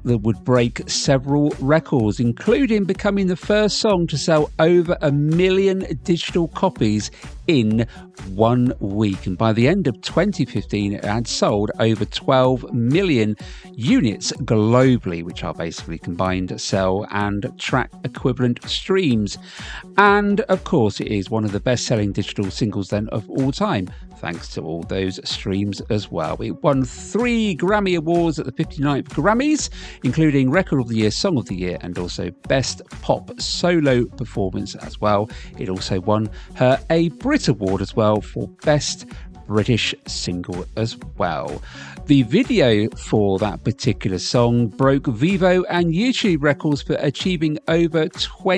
that would break several records, including becoming the first song to sell over 1 million digital copies in 1 week. And by the end of 2015, it had sold over 12 million units globally, which are basically combined sell and track equivalent streams. And of course, it is one of the best-selling digital singles then of all time, thanks to all those streams as well. It won 3 Grammy Awards at the 59th Grammys, including Record of the Year, Song of the Year, and also Best Pop Solo Performance as well. It also won her a Brit Award as well for Best British Single as well. The video for that particular song broke Vevo and YouTube records for achieving over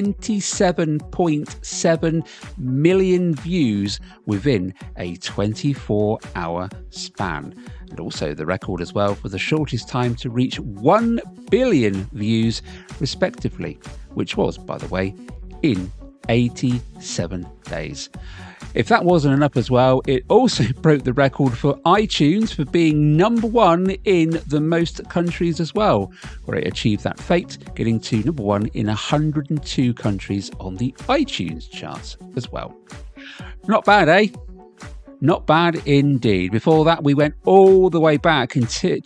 27.7 million views within a 24-hour span. And also the record as well for the shortest time to reach 1 billion views respectively, which was, by the way, in 87 days. If that wasn't enough as well, it also broke the record for iTunes for being number 1 in the most countries as well, where it achieved that fate, getting to number 1 in 102 countries on the iTunes charts as well. Not bad, eh? Not bad indeed. Before that, we went all the way back to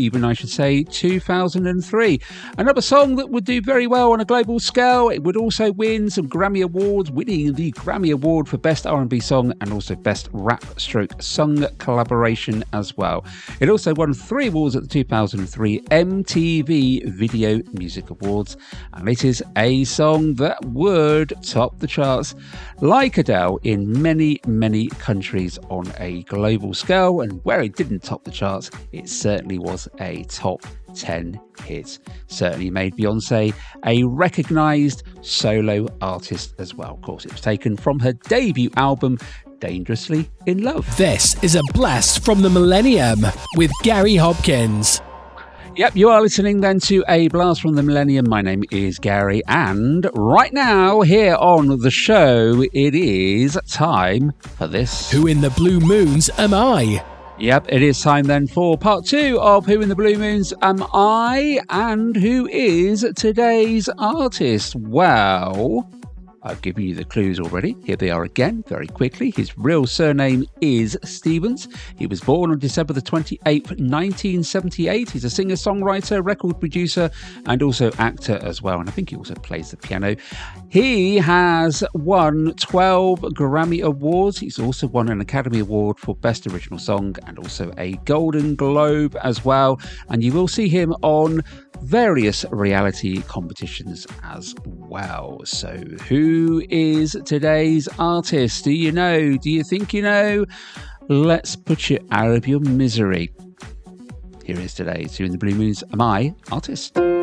2003. Another song that would do very well on a global scale. It would also win some Grammy Awards, winning the Grammy Award for Best R&B Song and also Best Rap / Song Collaboration as well. It also won 3 awards at the 2003 MTV Video Music Awards. And it is a song that would top the charts like Adele in many, many countries on a global scale, and where it didn't top the charts, it certainly was a top 10 hit. Certainly made Beyonce a recognised solo artist as well. Of course, it was taken from her debut album, Dangerously in Love. This is a blast from the millennium with Gary Hopkins. Yep, you are listening then to A Blast from the Millennium. My name is Gary, and right now here on the show, it is time for this. Who in the Blue Moons am I? Yep, it is time then for part 2 of Who in the Blue Moons Am I, and who is today's artist? Well, I've given you the clues already. Here they are again, very quickly. His real surname is Stevens. He was born on December the 28th, 1978. He's a singer-songwriter, record producer, and also actor as well. And I think he also plays the piano. He has won 12 Grammy Awards. He's also won an Academy Award for Best Original Song and also a Golden Globe as well. And you will see him on various reality competitions as well. So who is today's artist? Do you know? Do you think you know? Let's put you out of your misery. Here is today's Who in the Blue Moons Am I artist.